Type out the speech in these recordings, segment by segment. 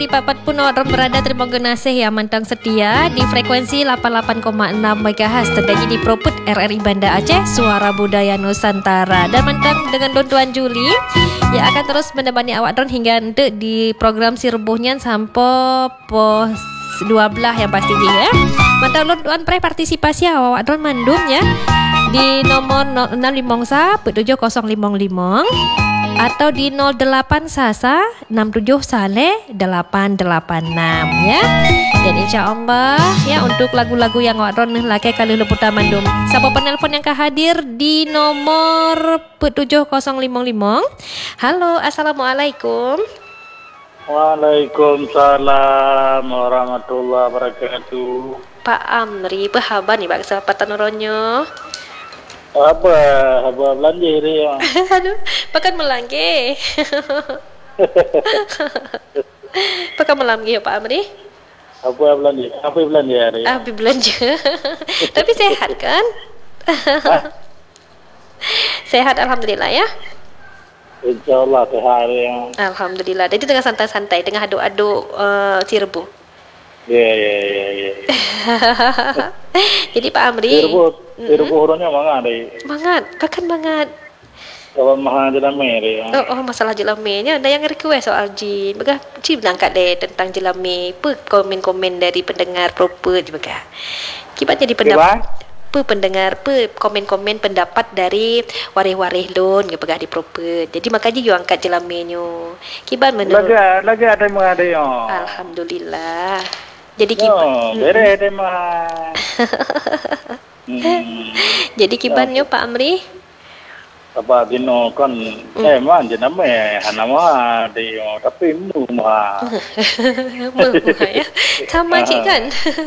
Di papat pun orang berada, terima kasih yang mantang setia di frekuensi 88,6 MHz terdaji di Proput RRI Banda Aceh, Suara Budaya Nusantara. Dan mantang dengan Tuan Juli yang akan terus menemani awak hingga nanti di program Sirbuhnya sampai pos 12 yang pastinya ya. Mantang Tuan partisipasi awak mandum ya di nomor 065 7055 atau di 08 Sasa 67 Saleh 886 ya. Dan insya-Allah ya untuk lagu-lagu yang awak laki kali leputan mandum. Siapa penelpon yang hadir di nomor 7055. Halo, assalamualaikum. Waalaikumsalam warahmatullahi wabarakatuh. Pak Amri, berhabar nih Pak kesempatan oronyo. Apa belanja dia? Aduh, pakan melangge. Pakan melangge Pak Amri. Apa belanja hari? Abi belanja. Tapi sehat kan? Sehat alhamdulillah ya. Insyaallah sehat ya. Alhamdulillah. Jadi tengah santai-santai, tengah aduk-aduk Cirebo. Ya. Jadi Pak Amri. Cirebo orangnya mangat deh. Mangat, pakan mangat. Kalau mahal jelame deh. Oh, masalah jelamenya. Ada yang request soal Ji. Begah Ji bilang kat deh tentang jelame. Komen-komen dari pendengar proper juga. Kibat jadi pendapat. Pendengar komen-komen pendapat dari warih-warih lon begah di proper. Jadi makanya you angkat jelamenyo. Kibat menurut. Lagi ada mengada yo. Alhamdulillah. Jadi kibat. Bere ada mah. Jadi kibannya Pak Amri. Apa dino kan man jename hanama dia tapi mah. Ya. Sama cik kan.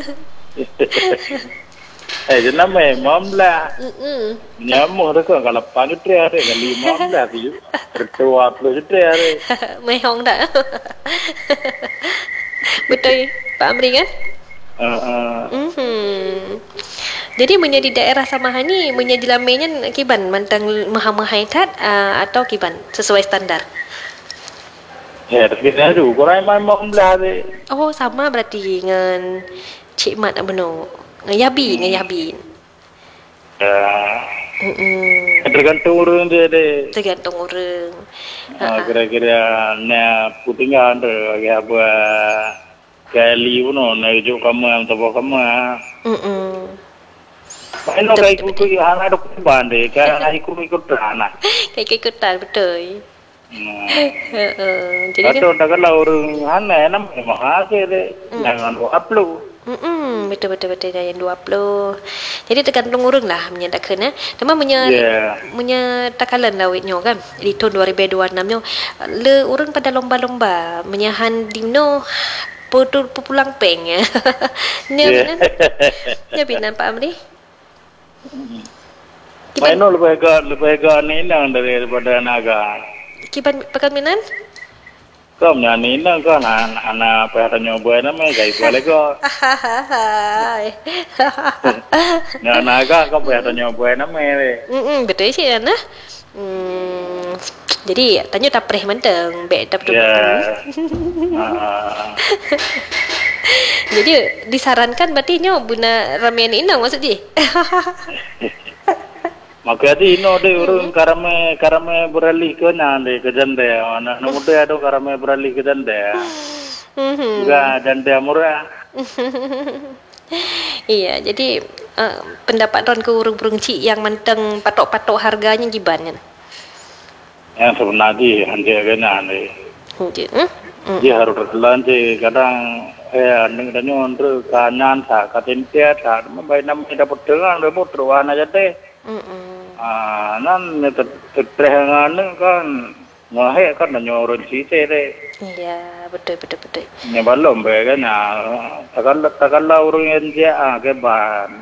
Jename mamla. Nyamu reka kalau panitri ada kali mamla tu. Tertua tu ada. Mehong dah. Betul Pak Amri kan? Jadi menjadi daerah Samahani menjadi lamenya kiban mantang maha-mahai tat atau kiban sesuai standar. Ya, tapi ada kurang memang belade. Oh, sama berarti dengan Cik Mat abeno. Ngayabin. Tergantung orang dia deh. Tergantung orang. Kira-kira nak putingan tu apa kali uno nak jo kamu yang tahu kamu. Kalau kau ikut anak dok bandai, kalau ikut anak. Ikut-ikutan betul. Jadi kan kalau orang anak nama mahasiswa deh, jangan upload. Betul yang 20. Jadi tergantung urang lah menyatakan Tema menyatakan lawitnya kan di tahun 2026 nyo le urang pada lomba-lomba menyahan dimno pulang peng ya. Binan Pak Amri. Maino lebih ke ninang daripada naga. Kiban pekan minan? Kau nyanyi kan anak apa nyoba nama gay boleh kau. Naga kau apa nyoba nama ni. Betul sih Ana. Jadi tanya tak preh menteng, bek tak betul. Jadi disarankan berarti nyo buna ramen inang maksud je. Maka di ino de urung karame beralih ke nande ke jande anak muda ada karame beralih ke jande. Juga jande murah. Iya, jadi pendapat ron ke urung cik yang menteng patok-patok harganya gimana? Yang sebenarnya hanya kena ande. Dia harus terlanjur kadang dengan nyontre kanan sa katintia sa membayar nama dapat dengan dapat ruan aja deh. Nan terterangan kan ngahek kan nyorot sisi deh. Iya, betul. Ni balom kan takkan orang yang dia ke ban